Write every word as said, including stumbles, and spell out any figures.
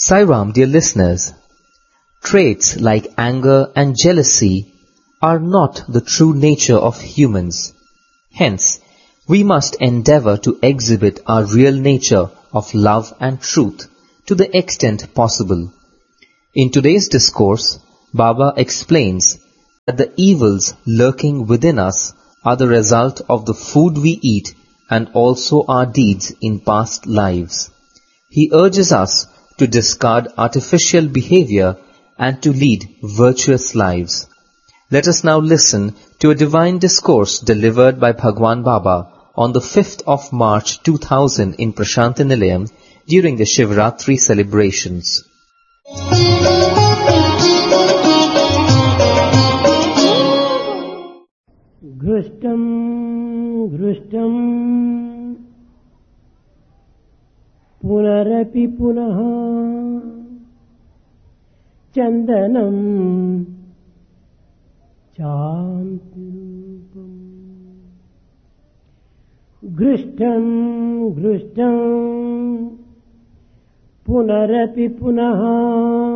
Sairam, dear listeners, traits like anger and jealousy are not the true nature of humans. Hence, we must endeavor to exhibit our real nature of love and truth to the extent possible. In today's discourse, Baba explains that the evils lurking within us are the result of the food we eat and also our deeds in past lives. He urges us to discard artificial behavior and to lead virtuous lives. Let us now listen to a divine discourse delivered by Bhagwan Baba on the fifth of March two thousand in Prashanti Nilayam during the Shivratri celebrations. घृष्टं घृष्टं पुनरपि पुनः चन्दनं चान्तिरूपम् घृष्टं घृष्टं पुनरपि पुनः